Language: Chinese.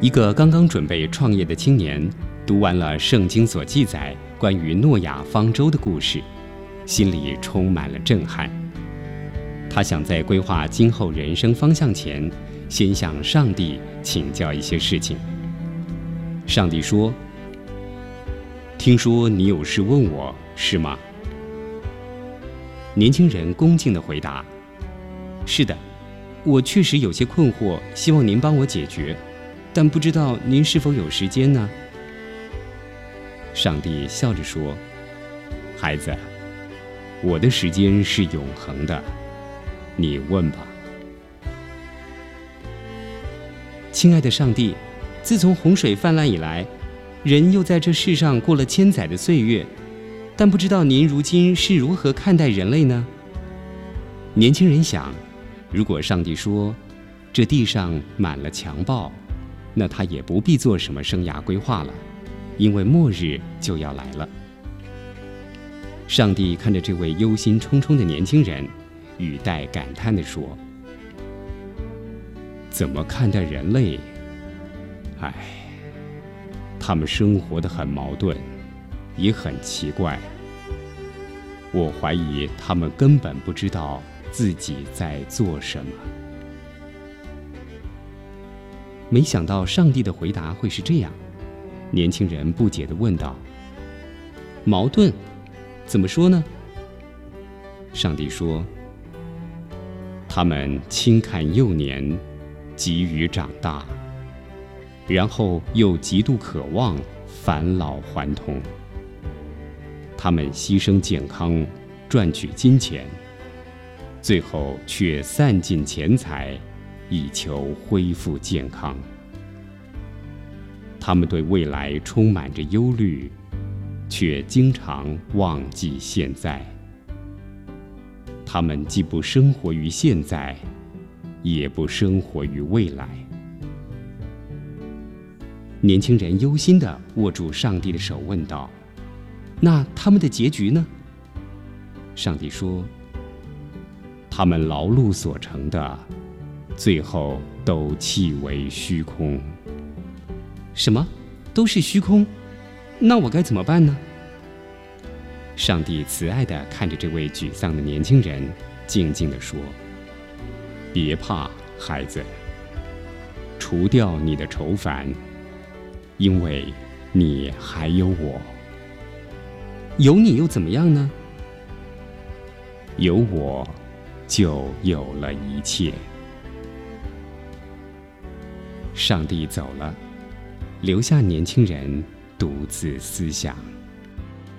一个刚刚准备创业的青年，读完了圣经所记载关于诺亚方舟的故事，心里充满了震撼。他想在规划今后人生方向前，先向上帝请教一些事情。上帝说：“听说你有事问我，是吗？”年轻人恭敬地回答：“是的，我确实有些困惑，希望您帮我解决，但不知道您是否有时间呢？”上帝笑着说：“孩子，我的时间是永恒的，你问吧。”亲爱的上帝，自从洪水泛滥以来，人又在这世上过了千载的岁月，但不知道您如今是如何看待人类呢？年轻人想，如果上帝说这地上满了强暴，那他也不必做什么生涯规划了，因为末日就要来了。上帝看着这位忧心忡忡的年轻人，语带感叹地说：“怎么看待人类？唉，他们生活得很矛盾，也很奇怪。我怀疑他们根本不知道自己在做什么。”没想到上帝的回答会是这样，年轻人不解地问道：“矛盾？怎么说呢？”上帝说：“他们轻看幼年，急于长大，然后又极度渴望返老还童。他们牺牲健康，赚取金钱，最后却散尽钱财，以求恢复健康。他们对未来充满着忧虑，却经常忘记现在。他们既不生活于现在，也不生活于未来。”年轻人忧心地握住上帝的手，问道：“那他们的结局呢？”上帝说：“他们劳碌所成的，最后都弃为虚空。”什么？都是虚空？那我该怎么办呢？上帝慈爱地看着这位沮丧的年轻人，静静地说：“别怕，孩子，除掉你的愁烦，因为你还有我。”有你又怎么样呢？有我，就有了一切。上帝走了，留下年轻人独自思想。